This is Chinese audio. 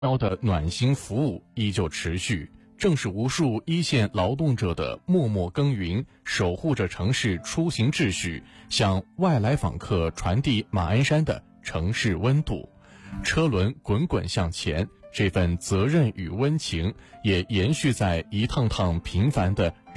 高的暖心服务依旧持续，正是无数一线劳动者的默默耕耘，守护着城市出行秩序，向外来访客传递马鞍山的城市温度。车轮滚滚向前，这份责任与温情也延续在一趟趟平凡的